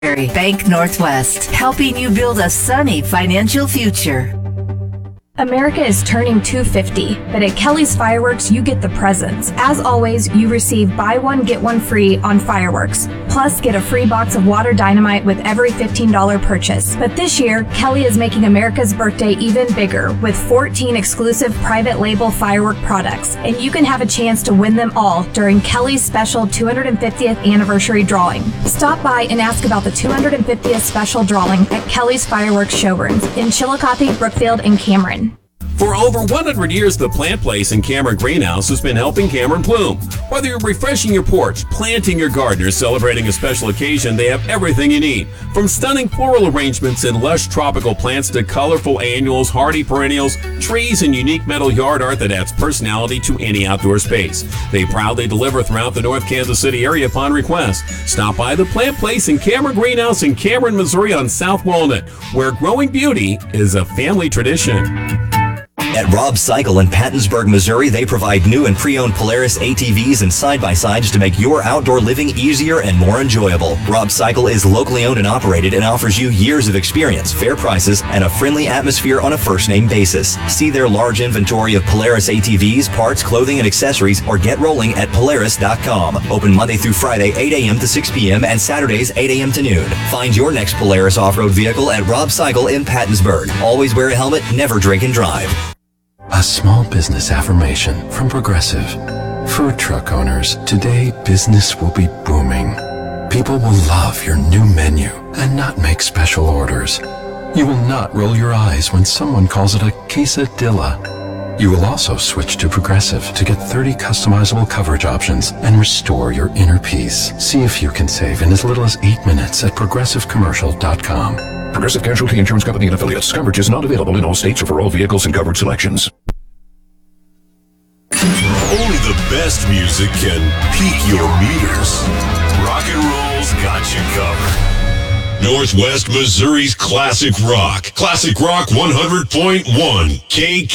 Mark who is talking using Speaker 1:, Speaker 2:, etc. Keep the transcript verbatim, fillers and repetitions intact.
Speaker 1: Bank Northwest, helping you build a sunny financial future.
Speaker 2: America is turning two hundred fifty, but at Kelly's Fireworks, you get the presents. As always, you receive buy one, get one free on fireworks. Plus, get a free box of water dynamite with every fifteen dollars purchase. But this year, Kelly is making America's birthday even bigger with fourteen exclusive private label firework products. And you can have a chance to win them all during Kelly's special two hundred fiftieth anniversary drawing. Stop by and ask about the two hundred fiftieth special drawing at Kelly's Fireworks showrooms in Chillicothe, Brookfield, and Cameron.
Speaker 3: For over one hundred years, the Plant Place in Cameron Greenhouse has been helping Cameron bloom. Whether you're refreshing your porch, planting your garden, or celebrating a special occasion, they have everything you need. From stunning floral arrangements and lush tropical plants to colorful annuals, hardy perennials, trees, and unique metal yard art that adds personality to any outdoor space. They proudly deliver throughout the North Kansas City area upon request. Stop by the Plant Place in Cameron Greenhouse in Cameron, Missouri on South Walnut, where growing beauty is a family tradition.
Speaker 4: At Rob Cycle in Pattonsburg, Missouri, they provide new and pre-owned Polaris A T Vs and side-by-sides to make your outdoor living easier and more enjoyable. Rob Cycle is locally owned and operated and offers you years of experience, fair prices, and a friendly atmosphere on a first-name basis. See their large inventory of Polaris A T Vs, parts, clothing, and accessories, or get rolling at Polaris dot com. Open Monday through Friday, eight a.m. to six p.m. and Saturdays, eight a.m. to noon. Find your next Polaris off-road vehicle at Rob Cycle in Pattonsburg. Always wear a helmet, never drink and drive.
Speaker 5: A small business affirmation from Progressive. Food truck owners, today business will be booming. People will love your new menu and not make special orders. You will not roll your eyes when someone calls it a quesadilla. You will also switch to Progressive to get thirty customizable coverage options and restore your inner peace. See if you can save in as little as eight minutes at progressive commercial dot com.
Speaker 6: Progressive Casualty Insurance Company and affiliates. Coverage is not available in all states or for all vehicles and coverage selections.
Speaker 7: Only the best music can peak your meters. Rock and roll's got you covered. Northwest Missouri's Classic Rock. Classic Rock one hundred point one K.